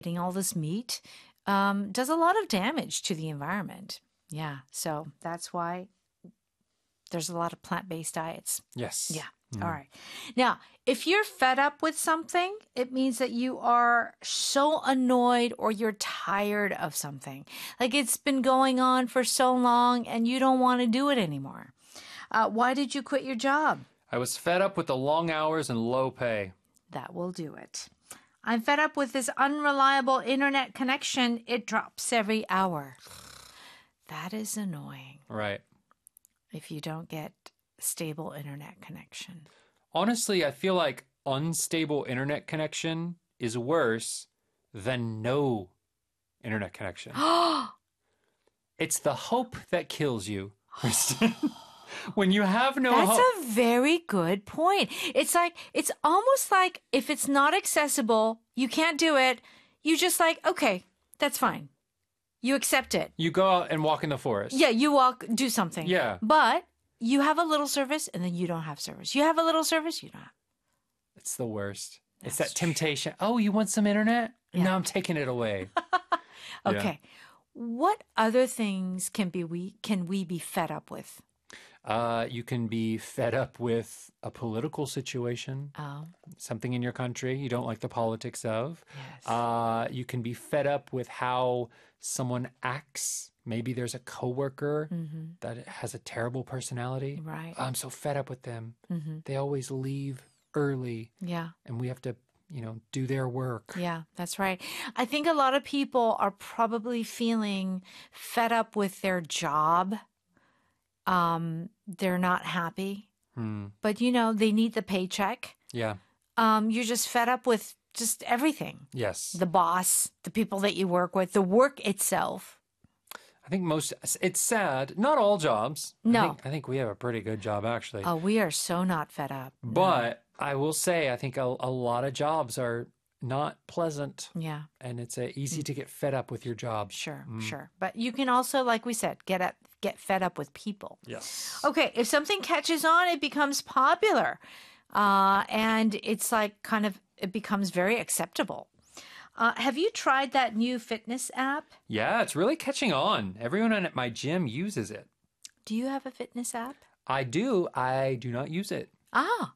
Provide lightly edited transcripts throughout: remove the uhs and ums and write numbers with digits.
eating all this meat does a lot of damage to the environment. Yeah, so that's why there's a lot of plant-based diets. Yes. Yeah. All right. Now, if you're fed up with something, it means that you are so annoyed or you're tired of something. Like it's been going on for so long and you don't want to do it anymore. Why did you quit your job? I was fed up with the long hours and low pay. That will do it. I'm fed up with this unreliable internet connection. It drops every hour. That is annoying Right. if you don't get stable internet connection. Honestly, I feel like unstable internet connection is worse than no internet connection. It's the hope that kills you, Kristen. When you have no That's hope. a very good point. It's almost like if it's not accessible, you can't do it. You just like, okay, that's fine. You accept it. You go out and walk in the forest. Yeah, you walk, do something. Yeah. But you have a little service and then you don't have service. You have a little service, you don't have. It's the worst. It's That's that temptation. Oh, you want some internet? Yeah. No, I'm taking it away. Okay. What other things can we be fed up with? You can be fed up with a political situation, Oh, something in your country you don't like the politics of. yes. You can be fed up with how someone acts. Maybe there's a coworker that has a terrible personality. Right. I'm so fed up with them. They always leave early, Yeah. and we have to, do their work. Yeah, that's right. I think a lot of people are probably feeling fed up with their job. They're not happy, but they need the paycheck. Yeah. You're just fed up with just everything. Yes. The boss, the people that you work with, the work itself. I think it's sad. Not all jobs. No. I think we have a pretty good job, actually. Oh, we are so not fed up. No. But I will say, I think a lot of jobs are not pleasant. Yeah, And it's easy to get fed up with your job. sure. But you can also, like we said, get fed up with people. Yes. Okay, if something catches on, it becomes popular. And it's like it becomes very acceptable. Have you tried that new fitness app? Yeah, it's really catching on. Everyone at my gym uses it. Do you have a fitness app? I do. I do not use it. Ah.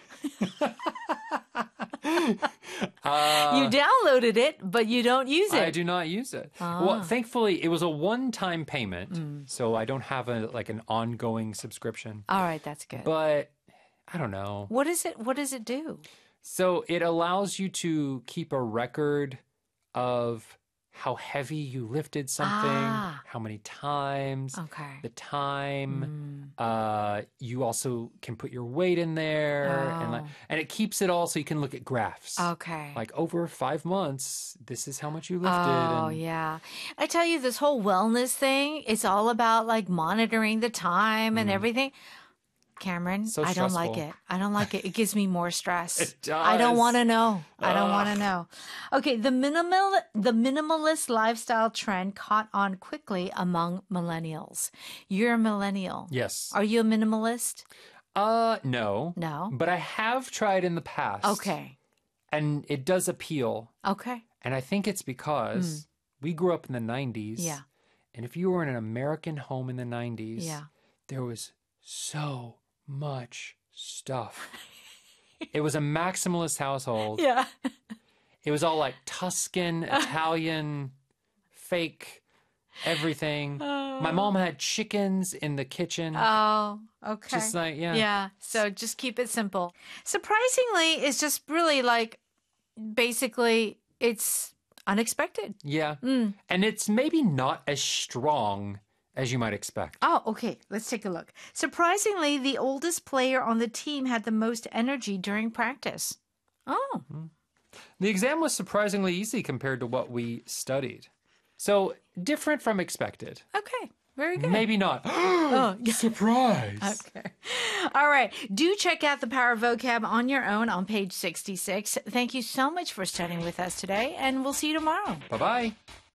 You downloaded it, but you don't use it. I do not use it. Well, thankfully, it was a one-time payment, so I don't have an ongoing subscription. All right, that's good. But I don't know. What is it? What does it do? So it allows you to keep a record of how heavy you lifted something, how many times, Okay. the time. You also can put your weight in there, and it keeps it all so you can look at graphs. Okay. Like over 5 months, this is how much you lifted. Oh, and yeah. I tell you, this whole wellness thing, it's all about like monitoring the time and everything. Cameron, So I don't like stressful. it. I don't like it. It gives me more stress. It I don't does. want to know. I don't want to know. Okay, the minimalist lifestyle trend caught on quickly among millennials. You're a millennial. Yes. Are you a minimalist? No. No. But I have tried in the past. Okay. And it does appeal. Okay. And I think it's because we grew up in the 90s. Yeah. And if you were in an American home in the 90s, Yeah. there was so much stuff. It was a maximalist household. Yeah. It was all like Tuscan, Italian, fake, everything. My mom had chickens in the kitchen. Oh, okay. Just like, yeah. Yeah. So just keep it simple. Surprisingly, it's just really like basically it's unexpected. Yeah. And it's maybe not as strong as you might expect. Oh, okay. Let's take a look. Surprisingly, the oldest player on the team had the most energy during practice. Oh. The exam was surprisingly easy compared to what we studied. So different from expected. Okay. Very good. Maybe not. Surprise. Okay. All right. Do check out the Power Vocab on your own on page 66. Thank you so much for studying with us today, and we'll see you tomorrow. Bye-bye.